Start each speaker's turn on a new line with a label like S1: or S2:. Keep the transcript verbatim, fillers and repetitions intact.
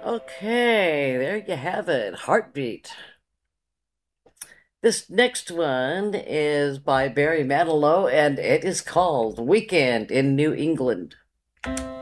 S1: Okay, there you have it. Heartbeat. This next one is by Barry Manilow, and it is called Weekend in New England.